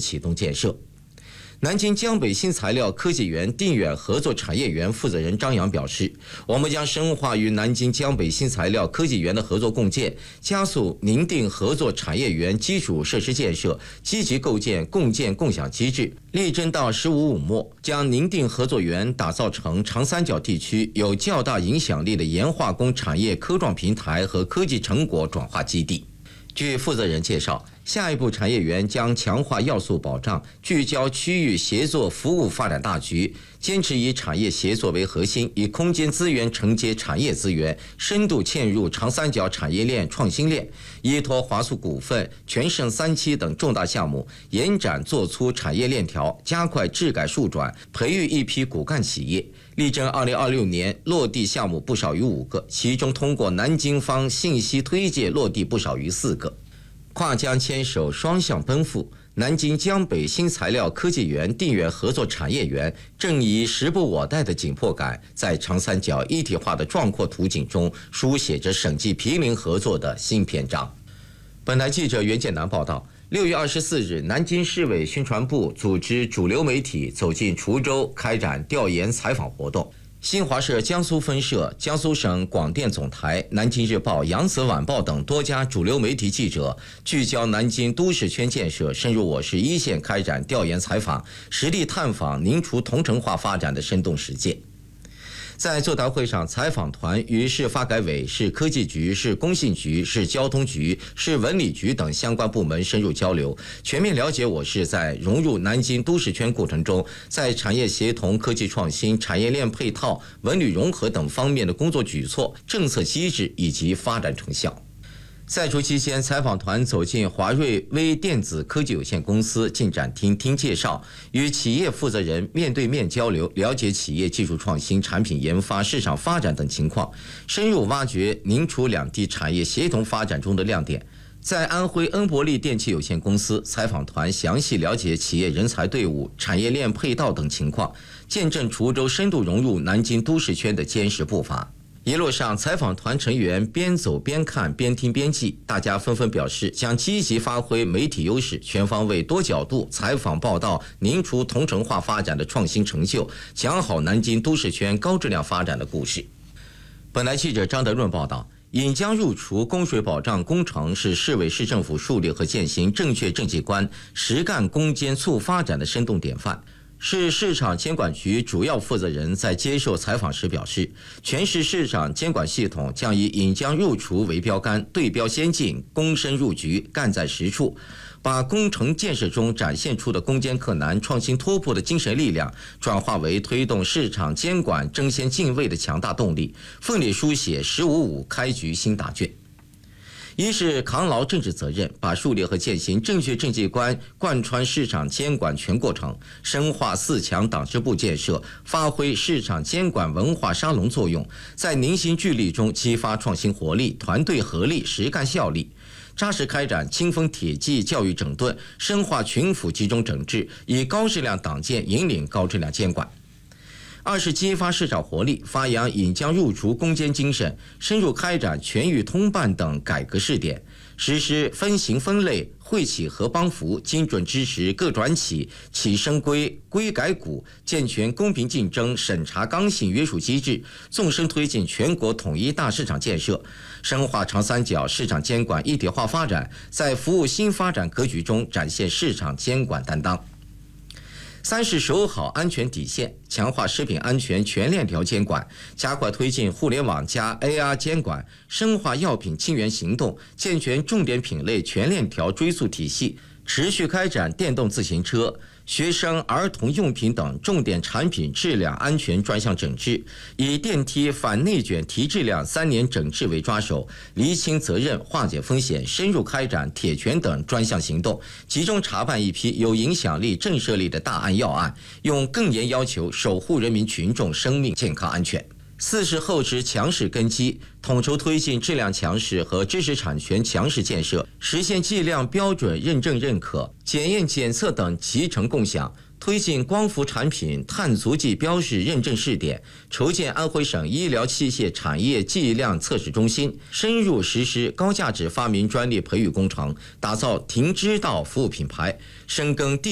启动建设。南京江北新材料科技园定远合作产业园负责人张扬表示，我们将深化与南京江北新材料科技园的合作共建，加速拟定合作产业园基础设施建设，积极构建共建共享机制，力争到15-5末，将拟定合作园打造成长三角地区有较大影响力的盐化工产业科创平台和科技成果转化基地。据负责人介绍，下一步产业园将强化要素保障，聚焦区域协作服务发展大局，坚持以产业协作为核心，以空间资源承接产业资源，深度嵌入长三角产业链创新链，依托华塑股份、全盛3期等重大项目，延展做粗产业链条，加快质改数转，培育一批骨干企业。力争2026年落地项目不少于5个，其中通过南京方信息推介落地不少于4个。跨江牵手，双向奔赴，南京江北新材料科技园定远合作产业园正以时不我待的紧迫感，在长三角一体化的壮阔图景中，书写着省际毗邻合作的新篇章。本台记者袁建南报道，6月24日，南京市委宣传部组织主流媒体走进滁州，开展调研采访活动。新华社江苏分社、江苏省广电总台、南京日报、扬子晚报等多家主流媒体记者聚焦南京都市圈建设，深入我市一线开展调研采访，实地探访宁滁同城化发展的生动实践。在座谈会上，采访团与市发改委、市科技局、市工信局、市交通局、市文旅局等相关部门深入交流，全面了解我市在融入南京都市圈过程中，在产业协同、科技创新、产业链配套、文旅融合等方面的工作举措、政策机制以及发展成效。在滁期间，采访团走进华瑞微电子科技有限公司进展厅听介绍，与企业负责人面对面交流，了解企业技术创新、产品研发、市场发展等情况，深入挖掘宁滁两地产业协同发展中的亮点。在安徽恩伯利电器有限公司，采访团详细了解企业人才队伍、产业链配套等情况，见证滁州深度融入南京都市圈的坚实步伐。一路上，采访团成员边走边看，边听边记，大家纷纷表示将积极发挥媒体优势，全方位多角度采访报道宁滁同城化发展的创新成就，讲好南京都市圈高质量发展的故事。本台记者张德润报道，引江入滁供水保障工程是市委市政府树立和践行正确政绩观、实干攻坚促发展的生动典范。市市场监管局主要负责人在接受采访时表示，全市市场监管系统将以引江入滁为标杆，对标先进，躬身入局，干在实处，把工程建设中展现出的攻坚克难、创新突破的精神力量，转化为推动市场监管争先进卫的强大动力，奋力书写15-5开局新答卷。一是扛牢政治责任，把树立和践行正确政绩观贯穿市场监管全过程，深化4强党支部建设，发挥市场监管文化沙龙作用，在凝心聚力中激发创新活力、团队合力、实干效力，扎实开展清风铁骑教育整顿，深化群府集中整治，以高质量党建引领高质量监管。二是激发市场活力，发扬引江入滁攻坚精神，深入开展全域通办等改革试点，实施分型分类、惠企合帮扶，精准支持各转企企升规、规改股，健全公平竞争审查刚性约束机制，纵深推进全国统一大市场建设，深化长三角市场监管一体化发展，在服务新发展格局中展现市场监管担当。三是守好安全底线，强化食品安全全链条监管，加快推进互联网加 AR 监管，深化药品清源行动，健全重点品类全链条追溯体系，持续开展电动自行车、学生儿童用品等重点产品质量安全专项整治，以电梯反内卷提质量3年整治为抓手，厘清责任、化解风险，深入开展铁拳等专项行动，集中查办一批有影响力、震慑力的大案要案，用更严要求守护人民群众生命健康安全。四是厚植强势根基，统筹推进质量强势和知识产权强势建设，实现计量标准认证认可、检验检测等集成共享，推进光伏产品碳足迹标识认证试点，筹建安徽省医疗器械产业计量测试中心，深入实施高价值发明专利培育工程，打造停知道服务品牌，深耕地